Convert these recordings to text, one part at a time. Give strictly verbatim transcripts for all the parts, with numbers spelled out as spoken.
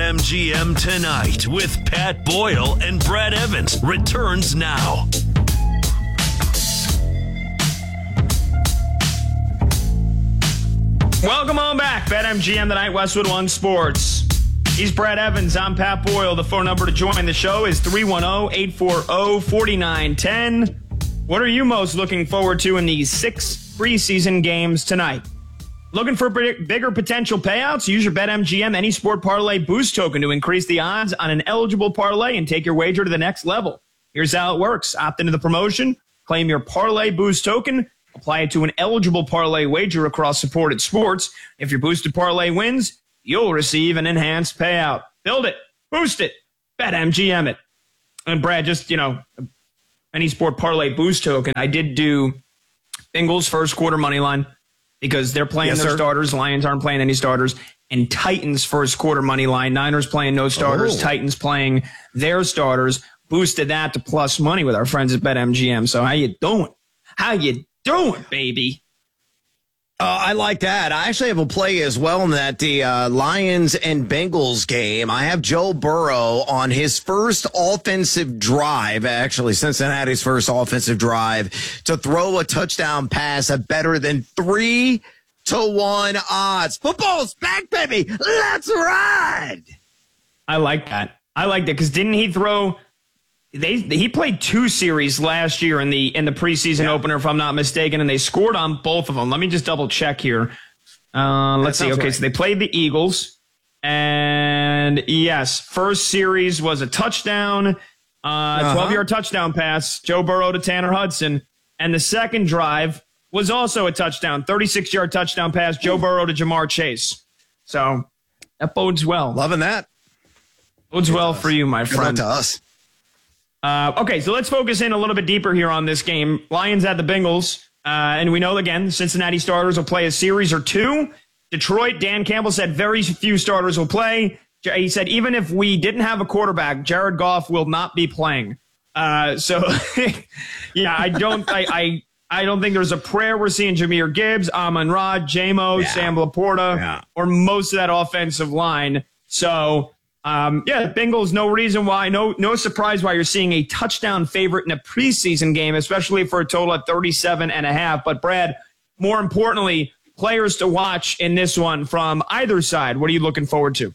BetMGM Tonight with Pat Boyle and Brad Evans returns now. Welcome on back. BetMGM Tonight, Westwood One Sports. He's Brad Evans. I'm Pat Boyle. The phone number to join the show is three one zero, eight four zero, four nine one zero. What are you most looking forward to in these six preseason games tonight? Looking for bigger potential payouts? Use your BetMGM Any Sport Parlay Boost token to increase the odds on an eligible parlay and take your wager to the next level. Here's how it works. Opt into the promotion, claim your Parlay Boost token, apply it to an eligible parlay wager across supported sports. If your boosted parlay wins, you'll receive an enhanced payout. Build it. Boost it. BetMGM it. And Brad, just, you know, Any Sport Parlay Boost token, I did do Bengals first quarter money line, because they're playing yes, their sir. starters. Lions aren't playing any starters. And Titans first quarter money line. Niners playing no starters. Oh. Titans playing their starters. Boosted that to plus money with our friends at BetMGM. So how you doing? How you doing, baby? Uh, I like that. I actually have a play as well in that the uh, Lions and Bengals game. I have Joe Burrow on his first offensive drive, actually Cincinnati's first offensive drive, to throw a touchdown pass at better than three to one odds. Football's back, baby. Let's ride. I like that. I like that because didn't he throw? They he played two series last year in the in the preseason yeah. opener, if I'm not mistaken, and they scored on both of them. Let me just double check here. Uh, let's see. Okay, right. so they played the Eagles, and yes, first series was a touchdown, uh, twelve-yard uh-huh. touchdown pass, Joe Burrow to Tanner Hudson, and the second drive was also a touchdown, thirty-six-yard touchdown pass, Joe Burrow to Jamar Chase. So that bodes well. Loving that. Bodes Good well for you, my Good friend. luck to us. Uh, okay, so let's focus in a little bit deeper here on this game. Lions at the Bengals. Uh, and we know, again, Cincinnati starters will play a series or two. Detroit, Dan Campbell said very few starters will play. He said even if we didn't have a quarterback, Jared Goff will not be playing. Uh, so, yeah, I don't I, I I don't think there's a prayer we're seeing Jahmyr Gibbs, Amon-Ra, J-Mo, yeah. Sam Laporta, yeah. or most of that offensive line. So... Um, yeah, Bengals, no reason why, no no surprise why you're seeing a touchdown favorite in a preseason game, especially for a total of thirty-seven and a half. But, Brad, more importantly, players to watch in this one from either side. What are you looking forward to?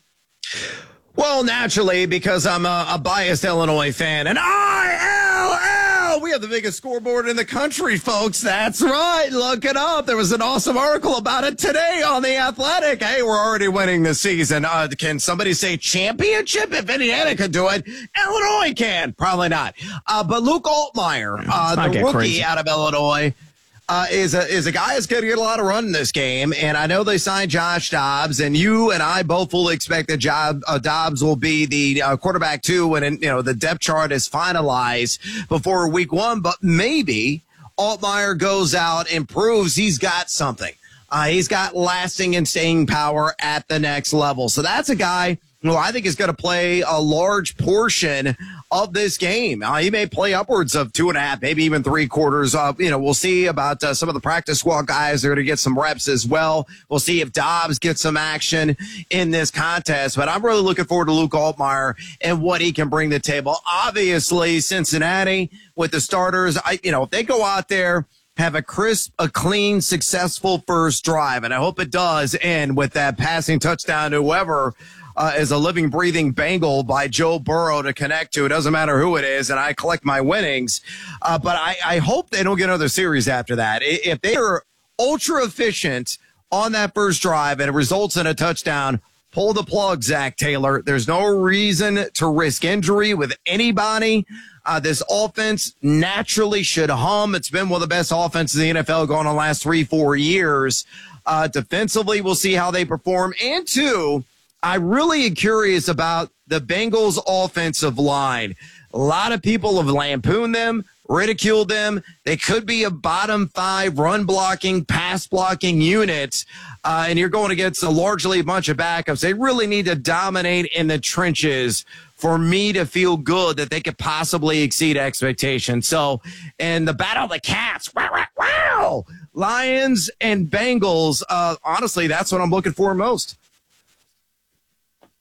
Well, naturally, because I'm a, a biased Illinois fan, and I L L, we have the biggest scoreboard in the country, folks. That's right. Look it up. There was an awesome article about it today on The Athletic. Hey, we're already winning the season. Uh, can somebody say championship? If Indiana could do it, Illinois can. Probably not. Uh, but Luke Altmaier, uh, the rookie crazy. out of Illinois, Uh, is a is a guy that's going to get a lot of run in this game, and I know they signed Josh Dobbs, and you and I both fully expect that Job, uh, Dobbs will be the uh, quarterback too when you know the depth chart is finalized before week one. But maybe Altmaier goes out and proves he's got something. Uh, he's got lasting and staying power at the next level. So that's a guy who I think is going to play a large portion of this game. Uh, he may play upwards of two and a half, maybe even three quarters. Uh, you know, we'll see about uh, some of the practice squad guys. They're going to get some reps as well. We'll see if Dobbs gets some action in this contest. But I'm really looking forward to Luke Altmaier and what he can bring to the table. Obviously, Cincinnati with the starters, I, you know, if they go out there, have a crisp, a clean, successful first drive, and I hope it does end with that passing touchdown to whoever uh, is a living, breathing Bengal by Joe Burrow to connect to. It doesn't matter who it is, and I collect my winnings. Uh, but I, I hope they don't get another series after that. If they are ultra efficient on that first drive and it results in a touchdown, pull the plug, Zach Taylor. There's no reason to risk injury with anybody. Uh, this offense naturally should hum. It's been one of the best offenses in the N F L going on the last three, four years. Uh, defensively, we'll see how they perform. And two, I really am curious about the Bengals offensive line. A lot of people have lampooned them, ridiculed them. They could be a bottom five run blocking, pass blocking unit. Uh, and you're going against a largely a bunch of backups. They really need to dominate in the trenches for me to feel good that they could possibly exceed expectations. So, and the battle of the cats, wow, wow, wow. Lions and Bengals, uh, honestly, that's what I'm looking for most.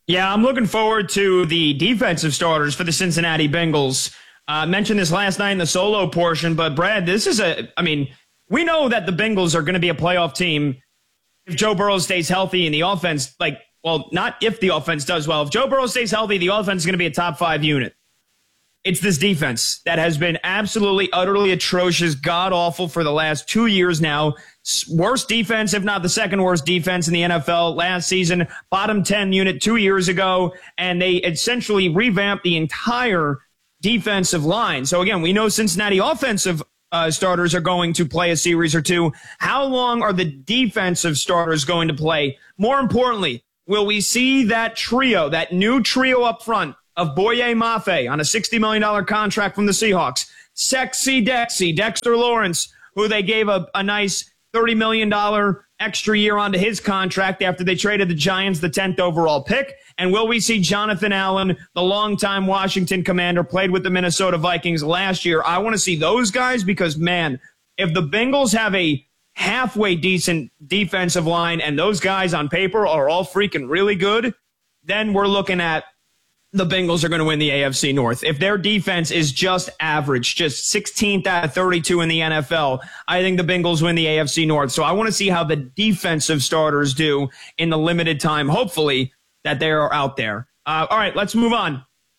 Yeah, I'm looking forward to the defensive starters for the Cincinnati Bengals. I uh, mentioned this last night in the solo portion, but Brad, this is a, I mean, we know that the Bengals are going to be a playoff team if Joe Burrow stays healthy and the offense, like, well, not if the offense does well. If Joe Burrow stays healthy, the offense is going to be a top five unit. It's this defense that has been absolutely, utterly atrocious, god-awful for the last two years now. Worst defense, if not the second worst defense in the N F L last season. Bottom ten unit two years ago, and they essentially revamped the entire defensive line. So, again, we know Cincinnati offensive uh, starters are going to play a series or two. How long are the defensive starters going to play? More importantly, will we see that trio, that new trio up front of Boye Mafe on a sixty million dollars contract from the Seahawks, Sexy Dexy, Dexter Lawrence, who they gave a, a nice thirty million dollars extra year onto his contract after they traded the Giants the tenth overall pick? And will we see Jonathan Allen, the longtime Washington Commander, played with the Minnesota Vikings last year? I want to see those guys because, man, if the Bengals have a halfway decent defensive line and those guys on paper are all freaking really good, then we're looking at the Bengals are going to win the A F C North. If their defense is just average, just sixteenth out of thirty-two in the N F L, I think the Bengals win the A F C North. So I want to see how the defensive starters do in the limited time, hopefully, that they are out there. Uh, all right, let's move on.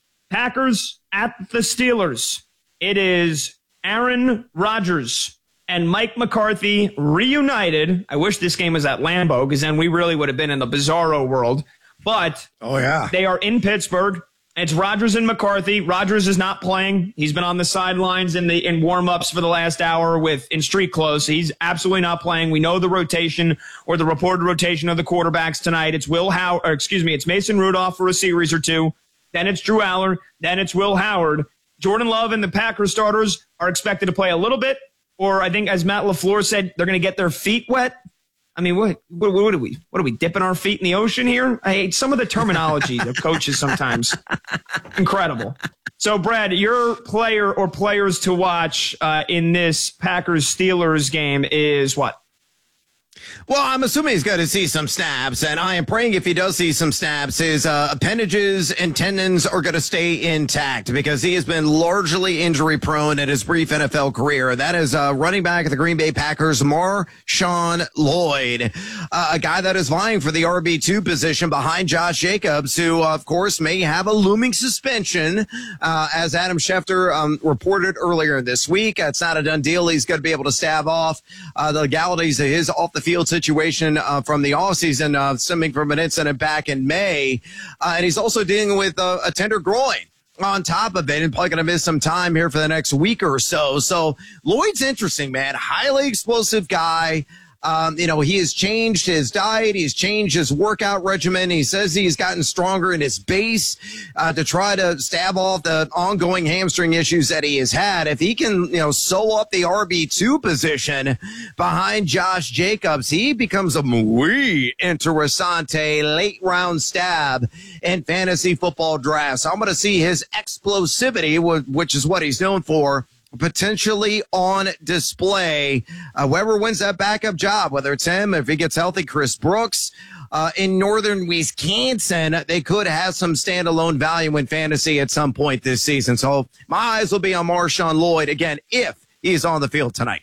Packers at the Steelers. It is Aaron Rodgers and Mike McCarthy reunited. I wish this game was at Lambeau because then we really would have been in the bizarro world. But oh yeah, they are in Pittsburgh. It's Rodgers and McCarthy. Rodgers is not playing. He's been on the sidelines in the in warm-ups for the last hour with in street clothes. He's absolutely not playing. We know the rotation or the reported rotation of the quarterbacks tonight. It's Will Howard, or excuse me, it's Mason Rudolph for a series or two. Then it's Drew Aller. Then it's Will Howard. Jordan Love and the Packers starters are expected to play a little bit, or I think as Matt LaFleur said, they're going to get their feet wet. I mean, what, what what are we? What are we dipping our feet in the ocean here? I hate some of the terminology of coaches sometimes. Incredible. So, Brad, your player or players to watch uh, in this Packers-Steelers game is what? Well, I'm assuming he's going to see some snaps, and I am praying if he does see some snaps, his uh, appendages and tendons are going to stay intact because he has been largely injury-prone in his brief N F L career. That is uh, running back of the Green Bay Packers, Marshawn Lloyd, uh, a guy that is vying for the R B two position behind Josh Jacobs, who, uh, of course, may have a looming suspension, uh, as Adam Schefter um, reported earlier this week. It's not a done deal. He's going to be able to stave off uh, the legalities of his off-the-field situation uh, from the offseason, uh, stemming from an incident back in May. Uh, and he's also dealing with uh, a tender groin on top of it and probably going to miss some time here for the next week or so. So Lloyd's interesting, man. Highly explosive guy. Um, you know, he has changed his diet. He's changed his workout regimen. He says he's gotten stronger in his base uh, to try to stave off the ongoing hamstring issues that he has had. If he can, you know, sew up the R B two position behind Josh Jacobs, he becomes a muy interesante late round stab in fantasy football drafts. I'm going to see his explosivity, which is what he's known for, potentially on display. Uh, whoever wins that backup job, whether it's him, if he gets healthy, Chris Brooks, uh, in northern Wisconsin, they could have some standalone value in fantasy at some point this season. So my eyes will be on Marshawn Lloyd again if he's on the field tonight.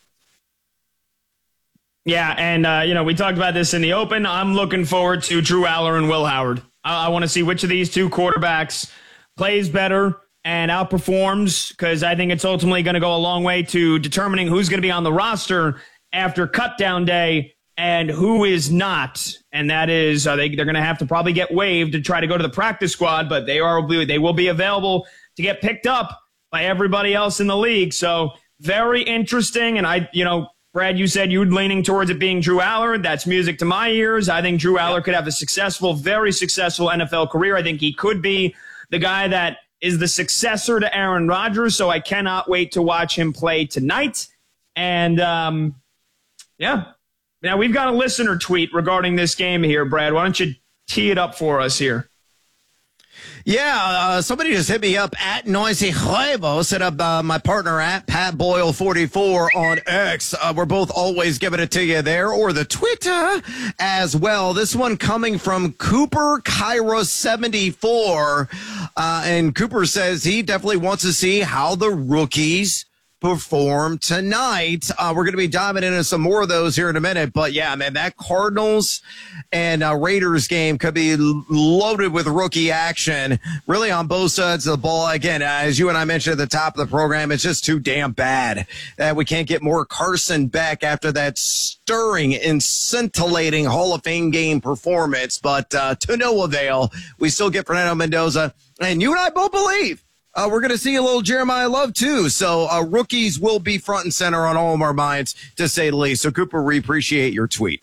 Yeah, and, uh, you know, we talked about this in the open. I'm looking forward to Drew Aller and Will Howard. I, I want to see which of these two quarterbacks plays better and outperforms, because I think it's ultimately going to go a long way to determining who's going to be on the roster after cutdown day and who is not. And that is, uh, they, they're going to have to probably get waived to try to go to the practice squad, but they are they will be available to get picked up by everybody else in the league. So very interesting. And I, you know, Brad, you said you were leaning towards it being Drew Aller. That's music to my ears. I think Drew Aller could have a successful, very successful N F L career. I think he could be the guy that is the successor to Aaron Rodgers, so I cannot wait to watch him play tonight. And, um, yeah. Now, we've got a listener tweet regarding this game here, Brad. Why don't you tee it up for us here? Yeah, uh, somebody just hit me up at Noisy Huevo, set up uh, my partner at Pat Boyle forty-four on X. Uh, we're both always giving it to you there, or the Twitter as well. This one coming from Cooper Kyra seventy-four. Uh, and Cooper says he definitely wants to see how the rookies perform tonight. Uh, we're going to be diving into some more of those here in a minute. But yeah, man, that Cardinals and uh, Raiders game could be loaded with rookie action, really on both sides of the ball. Again, as you and I mentioned at the top of the program, it's just too damn bad that we can't get more Carson Beck after that stirring and scintillating Hall of Fame game performance. But uh, to no avail, we still get Fernando Mendoza. And you and I both believe Uh, we're going to see a little Jeremiah Love, too. So uh, rookies will be front and center on all of our minds, to say the least. So, Cooper, we appreciate your tweet.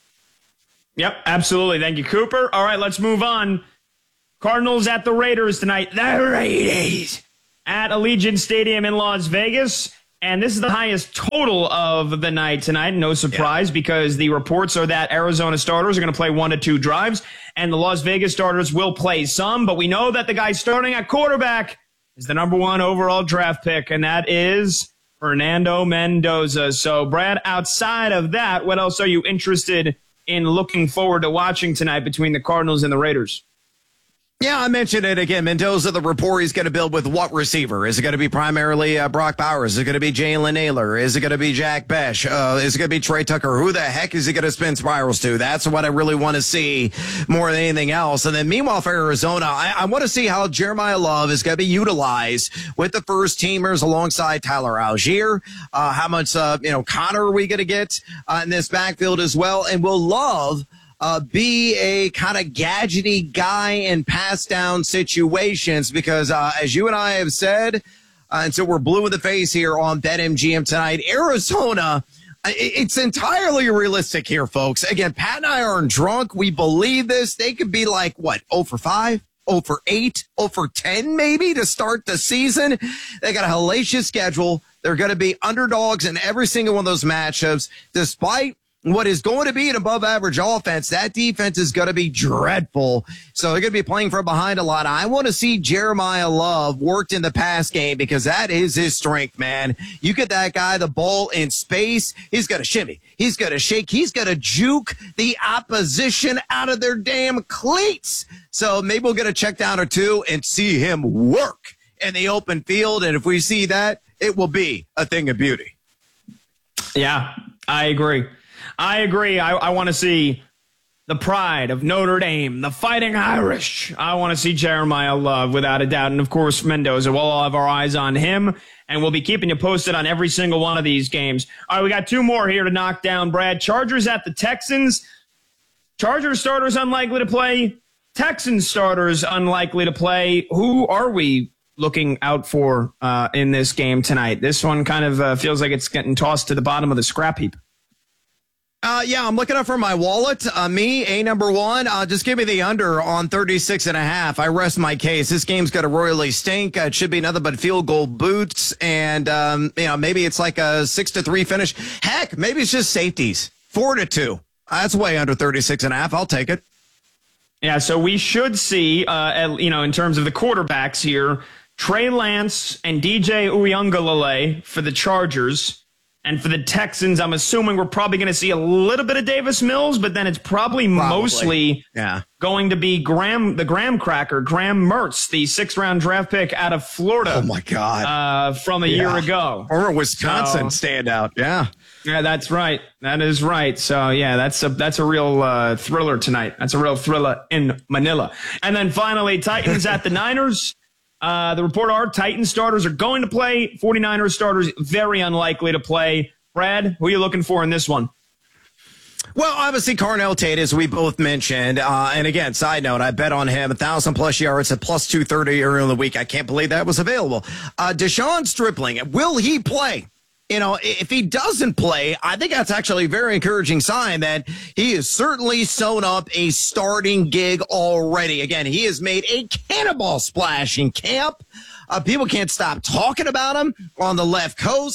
Yep, absolutely. Thank you, Cooper. All right, let's move on. Cardinals at the Raiders tonight. The Raiders at Allegiant Stadium in Las Vegas. And this is the highest total of the night tonight. No surprise, yeah. because the reports are that Arizona starters are going to play one to two drives, and the Las Vegas starters will play some. But we know that the guy starting at quarterback is the number one overall draft pick, and that is Fernando Mendoza. So, Brad, outside of that, what else are you interested in looking forward to watching tonight between the Cardinals and the Raiders? Yeah, I mentioned it again. Mendoza, the rapport he's going to build with what receiver? Is it going to be primarily uh, Brock Bowers? Is it going to be Jalen Naylor? Is it going to be Jack Besh? Uh, is it going to be Trey Tucker? Who the heck is he going to spin spirals to? That's what I really want to see more than anything else. And then meanwhile for Arizona, I, I want to see how Jeremiah Love is going to be utilized with the first teamers alongside Tyler Algier. Uh, how much, uh, you know, Connor are we going to get uh, in this backfield as well? And will Love Uh, be a kind of gadgety guy in pass down situations, because uh, as you and I have said, uh, until we're blue in the face here on BetMGM tonight, Arizona, it's entirely realistic here, folks. Again, Pat and I aren't drunk. We believe this. They could be like, what, oh for five, oh for eight, oh for ten maybe to start the season. They got a hellacious schedule. They're going to be underdogs in every single one of those matchups, despite what is going to be an above-average offense. That defense is going to be dreadful. So they're going to be playing from behind a lot. I want to see Jeremiah Love worked in the pass game, because that is his strength, man. You get that guy the ball in space, he's going to shimmy. He's going to shake. He's going to juke the opposition out of their damn cleats. So maybe we'll get a check down or two and see him work in the open field. And if we see that, it will be a thing of beauty. Yeah, I agree. I agree. I, I want to see the pride of Notre Dame, the Fighting Irish. I want to see Jeremiah Love, without a doubt. And, of course, Mendoza. We'll all have our eyes on him, and we'll be keeping you posted on every single one of these games. All right, we got two more here to knock down, Brad. Chargers at the Texans. Chargers starters unlikely to play. Texans starters unlikely to play. Who are we looking out for uh, in this game tonight? This one kind of uh, feels like it's getting tossed to the bottom of the scrap heap. Uh, yeah, I'm looking up for my wallet. Uh, me, A number one, uh, just give me the under on thirty-six and a half. I rest my case. This game's going to royally stink. Uh, it should be nothing but field goal boots. And, um, you know, maybe it's like a six to three finish. Heck, maybe it's just safeties. Four to two. That's way under thirty-six and a half. I'll take it. Yeah, so we should see, uh, you know, in terms of the quarterbacks here, Trey Lance and D J Uiagalelei for the Chargers. And for the Texans, I'm assuming we're probably going to see a little bit of Davis Mills, but then it's probably, probably. mostly yeah. going to be Graham, the Graham Cracker, Graham Mertz, the sixth-round draft pick out of Florida. Oh, my God. Uh, from a yeah. year ago. Or a Wisconsin so, standout, yeah. Yeah, that's right. That is right. So, yeah, that's a that's a real uh, thriller tonight. That's a real thriller in Manila. And then finally, Titans at the Niners. Uh, the report are Titans starters are going to play. forty-niners starters very unlikely to play. Brad, who are you looking for in this one? Well, obviously, Carnell Tate, as we both mentioned. Uh, and again, side note, I bet on him. one thousand plus yards at plus two thirty earlier in the week. I can't believe that was available. Uh, Deshaun Stripling, will he play? You know, if he doesn't play, I think that's actually a very encouraging sign that he has certainly sewn up a starting gig already. Again, he has made a cannonball splash in camp. Uh, people can't stop talking about him on the left coast.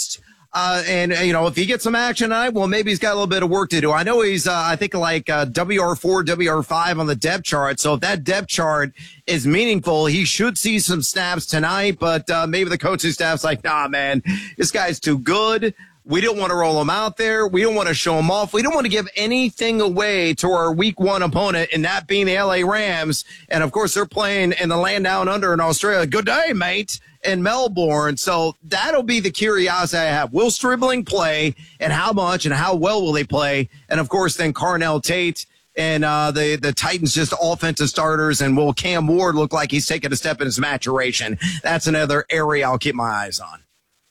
Uh, and, you know, if he gets some action tonight, well, maybe he's got a little bit of work to do. I know he's, uh, I think, like uh, W R four, W R five on the depth chart. So if that depth chart is meaningful, he should see some snaps tonight. But uh, maybe the coaching staff's like, nah, man, this guy's too good. We don't want to roll him out there. We don't want to show him off. We don't want to give anything away to our week one opponent, and that being the L A Rams. And, of course, they're playing in the land down under in Australia. Good day, mate, in Melbourne. So that'll be the curiosity I have. Will Stribling play, and how much and how well will they play? And, of course, then Carnell Tate and uh, the, the Titans just offensive starters. And will Cam Ward look like he's taking a step in his maturation? That's another area I'll keep my eyes on.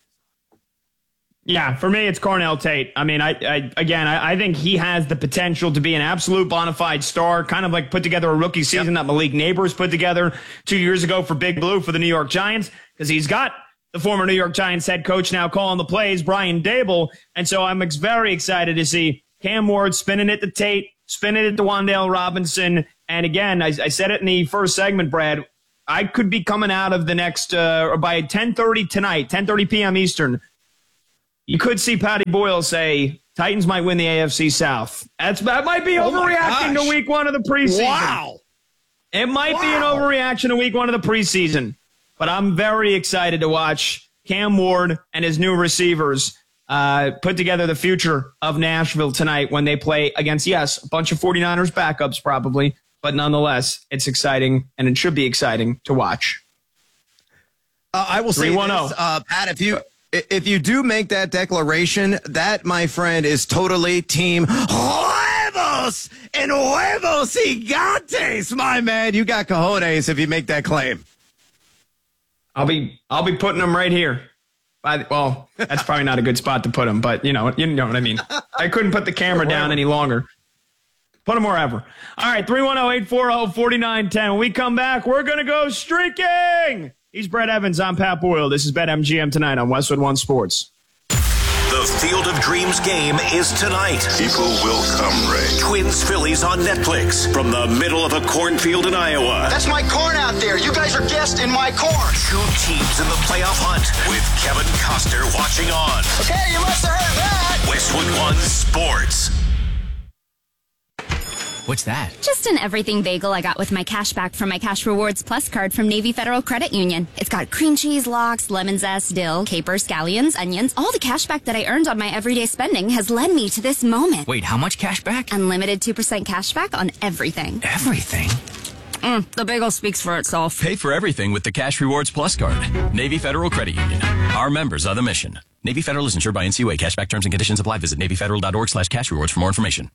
Yeah, for me, it's Carnell Tate. I mean, I, I again, I, I think he has the potential to be an absolute bona fide star, kind of like put together a rookie season yep. that Malik Neighbors put together two years ago for Big Blue for the New York Giants, because he's got the former New York Giants head coach now calling the plays, Brian Daboll. And so I'm ex- very excited to see Cam Ward spinning it to Tate, spinning it to Wan'Dale Robinson. And again, I, I said it in the first segment, Brad, I could be coming out of the next, uh, or by ten thirty tonight, ten thirty p.m. Eastern, you could see Patty Boyle say Titans might win the A F C South. That's that might be oh overreacting to week one of the preseason. Wow. It might wow. be an overreaction to week one of the preseason. But I'm very excited to watch Cam Ward and his new receivers uh, put together the future of Nashville tonight when they play against, yes, a bunch of 49ers backups probably, but nonetheless, it's exciting, and it should be exciting to watch. Uh, I will say this, uh, Pat, if you... If you do make that declaration, that, my friend, is totally team huevos and huevos gigantes, my man. You got cojones if you make that claim. I'll be I'll be putting them right here. By the, well, that's probably not a good spot to put them, but you know you know what I mean. I couldn't put the camera down any longer. Put them wherever. All right, three one zero, eight four zero, four nine one zero. When we come back, we're going to go streaking. He's Brett Evans. I'm Pat Boyle. This is BetMGM tonight on Westwood One Sports. The Field of Dreams game is tonight. People will come, Ray. Twins Phillies on Netflix from the middle of a cornfield in Iowa. That's my corn out there. You guys are guests in my corn. Two teams in the playoff hunt with Kevin Costner watching on. Okay, you must have heard that. Westwood One Sports. What's that? Just an everything bagel I got with my cash back from my Cash Rewards Plus card from Navy Federal Credit Union. It's got cream cheese, lox, lemon zest, dill, capers, scallions, onions. All the cash back that I earned on my everyday spending has led me to this moment. Wait, how much cash back? Unlimited two percent cash back on everything. Everything? Mm, the bagel speaks for itself. Pay for everything with the Cash Rewards Plus card. Navy Federal Credit Union. Our members are the mission. Navy Federal is insured by N C U A. Cashback terms and conditions apply. Visit NavyFederal.org slash cash rewards for more information.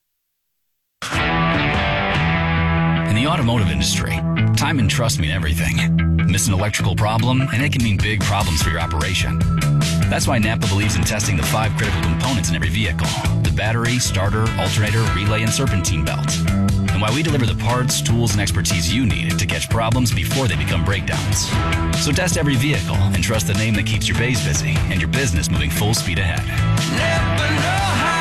In the automotive industry, time and trust mean everything. Miss an electrical problem, and it can mean big problems for your operation. That's why Napa believes in testing the five critical components in every vehicle: the battery, starter, alternator, relay, and serpentine belt. And why we deliver the parts, tools, and expertise you need to catch problems before they become breakdowns. So test every vehicle and trust the name that keeps your bays busy and your business moving full speed ahead. Napa know-how.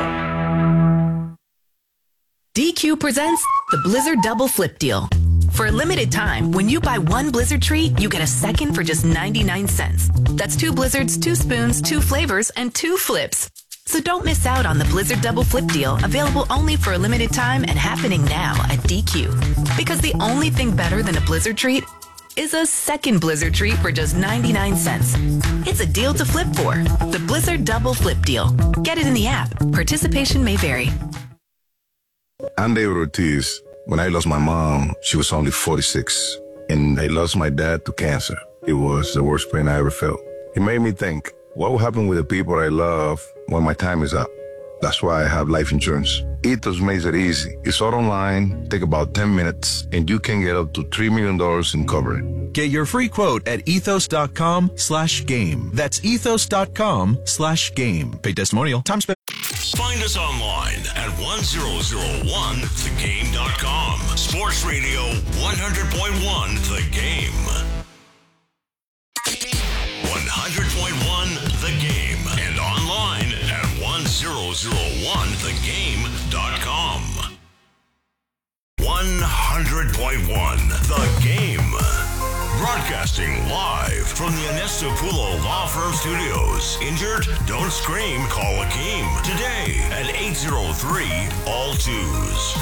D Q presents the Blizzard Double Flip Deal. For a limited time, when you buy one Blizzard treat, you get a second for just ninety-nine cents. That's two Blizzards, two spoons, two flavors, and two flips. So don't miss out on the Blizzard Double Flip Deal, available only for a limited time and happening now at D Q. Because the only thing better than a Blizzard treat is a second Blizzard treat for just ninety-nine cents. It's a deal to flip for. The Blizzard Double Flip Deal. Get it in the app. Participation may vary. I'm David Ortiz. When I lost my mom, she was only forty-six. And I lost my dad to cancer. It was the worst pain I ever felt. It made me think, what will happen with the people I love when my time is up? That's why I have life insurance. Ethos makes it easy. It's all online, take about ten minutes, and you can get up to three million dollars in coverage. Get your free quote at ethos.com slash game. That's ethos.com slash game. Pay testimonial. Time spent. Find us online at one thousand one the game dot com. Sports Radio one hundred point one The Game. one hundred point one The Game. And online at one thousand one the game dot com. one hundred point one The Game. Broadcasting live from the Anestapulo Law Firm Studios. Injured? Don't scream. Call Akeem today at eight oh three, all twos.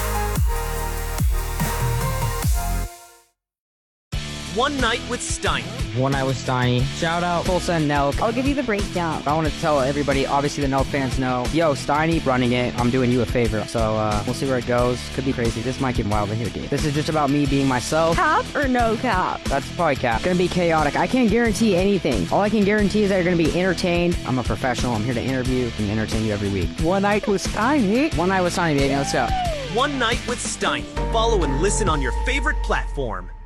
One Night with Steiny. One Night with Steiny. Shout out Tulsa and Nelk. I'll give you the breakdown. I want to tell everybody, obviously the Nelk fans know, yo, Steiny running it. I'm doing you a favor. So uh, we'll see where it goes. Could be crazy. This might get wild in here, dude. This is just about me being myself. Cap or no cap? That's probably cap. Gonna be chaotic. I can't guarantee anything. All I can guarantee is that you're gonna be entertained. I'm a professional. I'm here to interview and entertain you every week. One Night with Steiny. One Night with Steiny, baby. Let's go. One Night with Steiny. Follow and listen on your favorite platform.